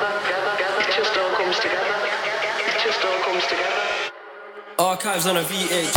It just all comes together. Archives on a VH.